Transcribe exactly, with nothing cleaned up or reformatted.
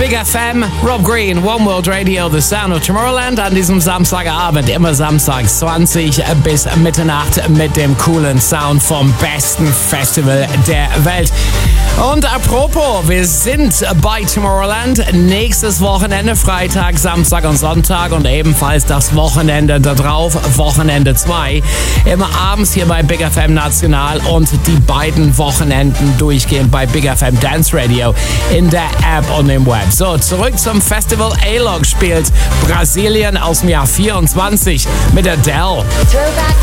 Big F M, Rob Green, One World Radio, The Sound of Tomorrowland an diesem Samstagabend, immer samstags zwanzig bis Mitternacht mit dem coolen Sound vom besten Festival der Welt. Und apropos, wir sind bei Tomorrowland nächstes Wochenende, Freitag, Samstag und Sonntag und ebenfalls das Wochenende da drauf, Wochenende zwei, immer abends hier bei Big F M National und die beiden Wochenenden durchgehend bei Big F M Dance Radio in der App und im Web. So, zurück zum Festival. A-Log spielt Brasilien aus dem Jahr vierundzwanzig mit Adele.